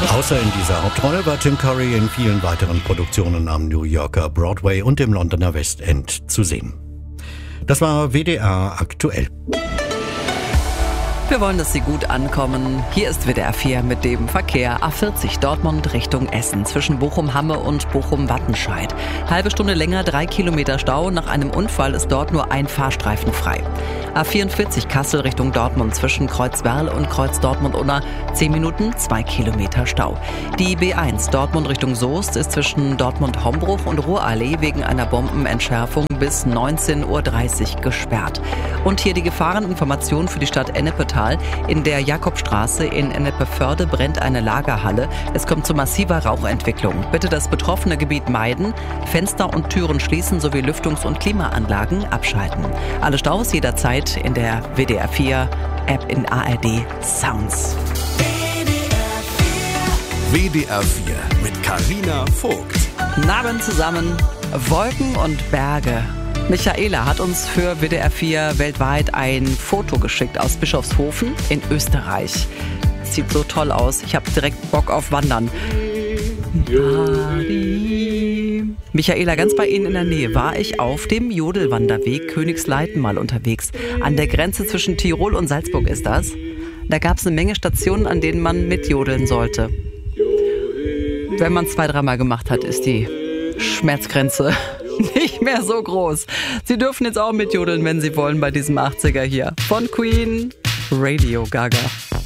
Außer in dieser Hauptrolle war Tim Curry in vielen weiteren Produktionen am New Yorker Broadway und im Londoner West End zu sehen. Das war WDR aktuell. Wir wollen, dass Sie gut ankommen. Hier ist WDR 4 mit dem Verkehr. A40 Dortmund Richtung Essen zwischen Bochum-Hamme und Bochum-Wattenscheid. Halbe Stunde länger, 3 Kilometer Stau. Nach einem Unfall ist dort nur ein Fahrstreifen frei. A44 Kassel Richtung Dortmund zwischen Kreuzwerl und Kreuz Dortmund-Unna. 10 Minuten, 2 Kilometer Stau. Die B1 Dortmund Richtung Soest ist zwischen Dortmund-Hombruch und Ruhrallee wegen einer Bombenentschärfung bis 19:30 Uhr gesperrt. Und hier die Gefahreninformation für die Stadt Ennepetal. In der Jakobstraße in Ennepe-Förde brennt eine Lagerhalle. Es kommt zu massiver Rauchentwicklung. Bitte das betroffene Gebiet meiden, Fenster und Türen schließen sowie Lüftungs- und Klimaanlagen abschalten. Alle Staus jederzeit in der WDR 4 App in ARD Sounds. WDR 4 mit Carina Vogt. Guten Abend zusammen. Wolken und Berge. Michaela hat uns für WDR 4 weltweit ein Foto geschickt aus Bischofshofen in Österreich. Es sieht so toll aus. Ich habe direkt Bock auf Wandern. Michaela, ganz bei Ihnen in der Nähe war ich auf dem Jodelwanderweg Königsleiten mal unterwegs. An der Grenze zwischen Tirol und Salzburg ist das. Da gab es eine Menge Stationen, an denen man mitjodeln sollte. Wenn man es 2-3 Mal gemacht hat, ist die Schmerzgrenze nicht mehr so groß. Sie dürfen jetzt auch mitjodeln, wenn Sie wollen, bei diesem 80er hier. Von Queen, Radio Gaga.